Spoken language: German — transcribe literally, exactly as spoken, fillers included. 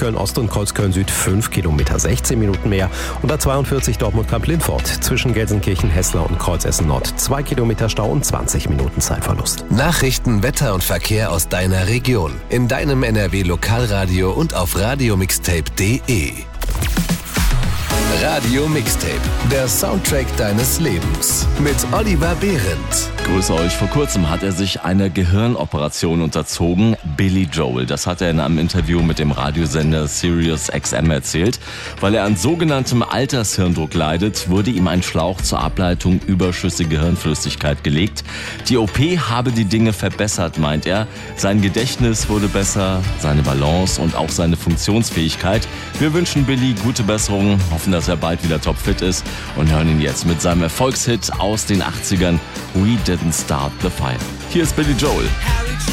Köln-Ost und Kreuzköln-Süd fünf Kilometer, sechzehn Minuten mehr. Und A zweiundvierzig Dortmund-Kamp-Lindfort zwischen Gelsenkirchen-Hessler und Kreuzessen-Nord zwei Kilometer Stau und zwanzig Minuten Zeitverlust. Nachrichten, Wetter und Verkehr aus deiner Region. In deinem N R W Lokalradio und auf radiomixtape punkt de. Radio Mixtape, der Soundtrack deines Lebens. Mit Oliver Behrendt. Grüße euch. Vor kurzem hat er sich einer Gehirnoperation unterzogen. Billy Joel. Das hat er in einem Interview mit dem Radiosender Sirius X M erzählt. Weil er an sogenanntem Altershirndruck leidet, wurde ihm ein Schlauch zur Ableitung überschüssiger Hirnflüssigkeit gelegt. Die O P habe die Dinge verbessert, meint er. Sein Gedächtnis wurde besser, seine Balance und auch seine Funktionsfähigkeit. Wir wünschen Billy gute Besserung, hoffen, dass er bald wieder topfit ist und hören ihn jetzt mit seinem Erfolgshit aus den achtzigern We Didn't Start the Fire. Hier ist Billy Joel.